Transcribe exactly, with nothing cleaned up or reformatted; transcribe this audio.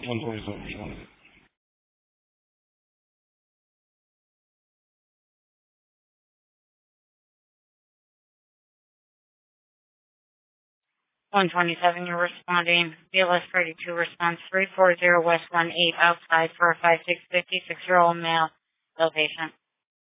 one twenty-seven. one twenty-seven, you're responding. B L S thirty-two response three four zero West one eight outside for a five six fifty-six-year-old male. Location.